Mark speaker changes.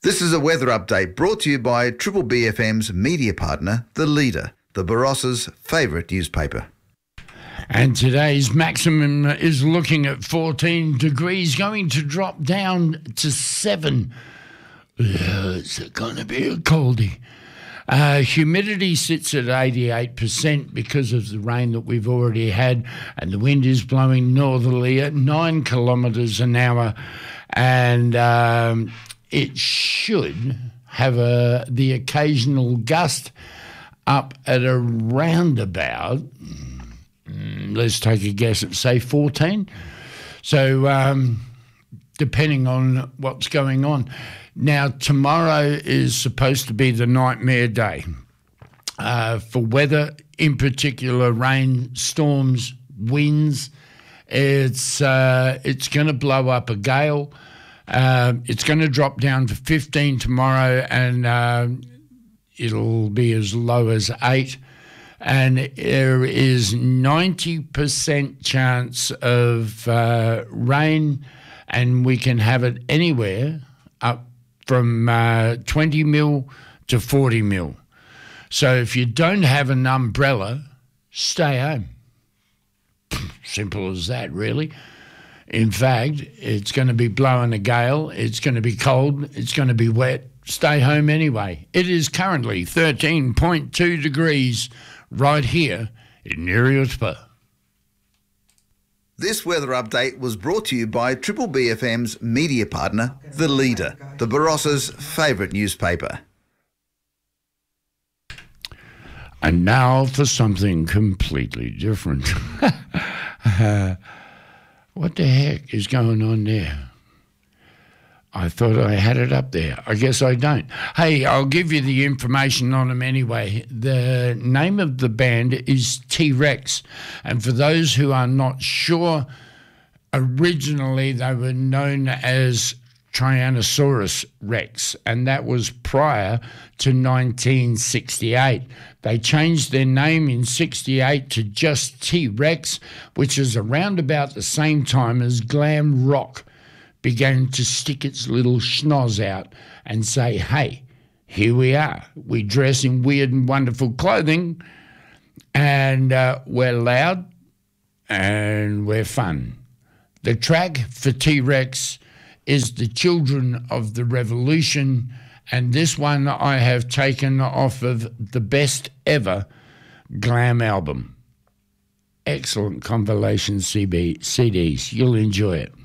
Speaker 1: This is a weather update brought to you by Triple BFM's media partner, The Leader, the Barossa's favourite newspaper.
Speaker 2: And today's maximum is looking at 14 degrees, going to drop down to 7. It's going to be a coldie. Humidity sits at 88% because of the rain that we've already had, and the wind is blowing northerly at 9 kilometres an hour, and it should have the occasional gust up at around about, let's take a guess at, say, 14. So depending on what's going on. Now, tomorrow is supposed to be the nightmare day for weather, in particular rain, storms, winds. It's going to blow up a gale. It's going to drop down to 15 tomorrow, and it'll be as low as 8. And there is 90% chance of rain, and we can have it anywhere up from 20 mil to 40 mil. So if you don't have an umbrella, stay home. Simple as that, really. In fact, it's going to be blowing a gale, it's going to be cold, it's going to be wet. Stay home anyway. It is currently 13.2 degrees right here in Niriotspa.
Speaker 1: This weather update was brought to you by Triple BFM's media partner, The Leader, the Barossa's favourite newspaper.
Speaker 2: And now for something completely different. What the heck is going on there? I thought I had it up there. I guess I don't. Hey, I'll give you the information on them anyway. The name of the band is T-Rex. And for those who are not sure, originally they were known as Tyrannosaurus Rex, and that was prior to 1968. They changed their name in 68 to just T-Rex, which is around about the same time as glam rock began to stick its little schnoz out and say, hey, here we are. We dress in weird and wonderful clothing, and we're loud and we're fun. The track for T-Rex is The Children of the Revolution, and this one I have taken off of the best ever glam album. Excellent compilation CDs. You'll enjoy it.